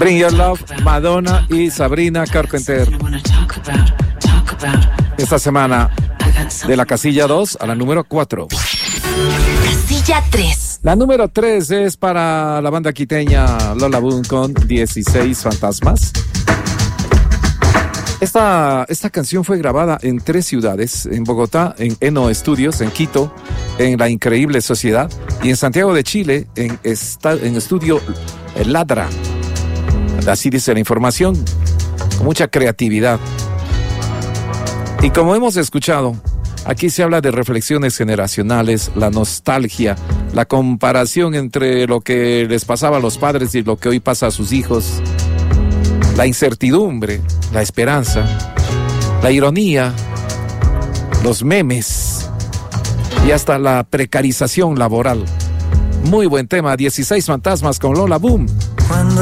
Bring Your Love, Madonna y Sabrina Carpenter. Esta semana de la casilla 2 a la número 4. Casilla 3. La número 3 es para la banda quiteña Lola Boom con 16 Fantasmas. Esta canción fue grabada en 3 ciudades, en Bogotá, en Eno Studios, en Quito, en La Increíble Sociedad, y en Santiago de Chile, en Estudio Ladra. Así dice la información, con mucha creatividad. Y como hemos escuchado, aquí se habla de reflexiones generacionales, la nostalgia, la comparación entre lo que les pasaba a los padres y lo que hoy pasa a sus hijos, la incertidumbre, la esperanza, la ironía, los memes y hasta la precarización laboral. Muy buen tema, 16 Fantasmas con Lola Boom. Cuando